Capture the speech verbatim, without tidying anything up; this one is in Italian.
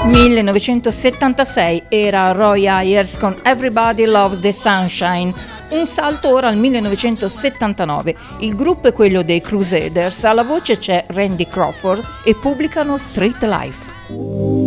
millenovecentosettantasei era Roy Ayers con Everybody Loves the Sunshine. Un salto ora al millenovecentosettantanove. Il gruppo è quello dei Crusaders, alla voce c'è Randy Crawford e pubblicano Street Life.